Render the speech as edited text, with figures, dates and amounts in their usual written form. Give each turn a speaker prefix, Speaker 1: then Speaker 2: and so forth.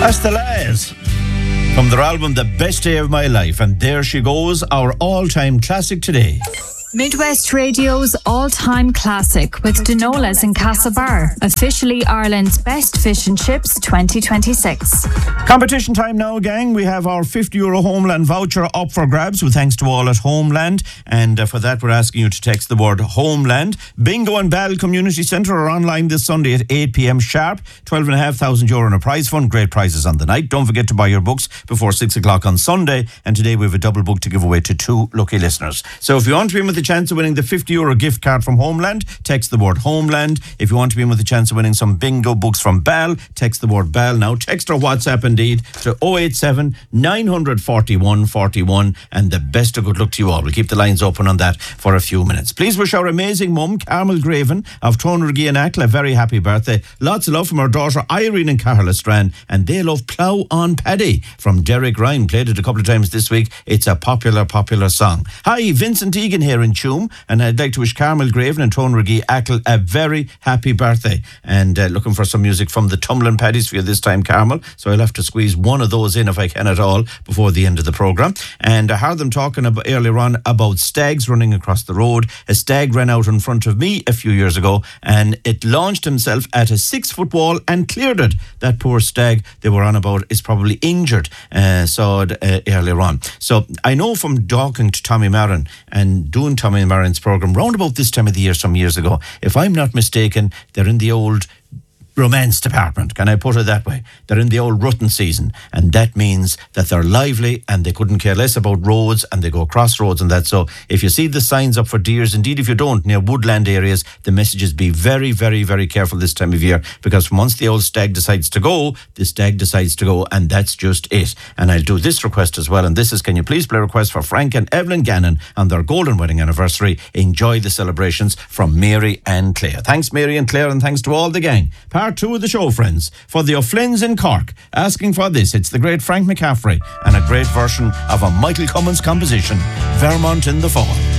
Speaker 1: That's the Lads from their album The Best Day of My Life, and there she goes, our all-time classic today.
Speaker 2: Midwest Radio's all-time classic with Dinolas in Castlebar, officially Ireland's best fish and chips 2026.
Speaker 1: Competition time now, gang. We have our €50 Homeland voucher up for grabs with thanks to all at Homeland, and for that we're asking you to text the word Homeland. Bingo and Ball Community Centre are online this Sunday at 8 p.m. sharp. €12,500 in a prize fund. Great prizes on the night. Don't forget to buy your books before 6 o'clock on Sunday, and today we have a double book to give away to 2 lucky listeners. So if you want to be in with the chance of winning the €50 gift card from Homeland, text the word Homeland. If you want to be in with the chance of winning some bingo books from Ball, text the word Ball now. Text or WhatsApp indeed to 087 941 41, and the best of good luck to you all. We'll keep the lines open on that for a few minutes. Please wish our amazing mum, Carmel Graven of Tonriggy and Ackle, a very happy birthday. Lots of love from her daughter Irene and Carla Strand, and they love Plough on Paddy from Derek Ryan. Played it a couple of times this week. It's a popular song. Hi, Vincent Egan here in Tuam, and I'd like to wish Carmel Graven and Tonriggy Ackle a very happy birthday, and looking for some music from the Tumbling Paddies for you this time, Carmel, so I'll have to squeeze one of those in if I can at all before the end of the programme. And I heard them talking earlier on about stags running across the road. A stag ran out in front of me a few years ago, and it launched himself at a 6-foot wall and cleared it. That poor stag they were on about is probably injured, earlier on. So I know from talking to Tommy Marin and doing Tommy Marin's programme round about this time of the year some years ago, if I'm not mistaken, they're in the old romance department, can I put it that way? They're in the old rutting season, and that means that they're lively and they couldn't care less about roads, and they go across roads and that. So if you see the signs up for deers, indeed if you don't, near woodland areas, the message is be very, very, very careful this time of year, because once the old stag decides to go, the stag decides to go, and that's just it. And I'll do this request as well, and this is, can you please play a request for Frank and Evelyn Gannon on their golden wedding anniversary. Enjoy the celebrations from Mary and Claire. Thanks Mary and Claire, and thanks to all the gang. Part 2 of the show, friends, for the O'Flynn's in Cork, asking for this. It's the great Frank McCaffrey and a great version of a Michael Cummins composition, Vermont in the Fall.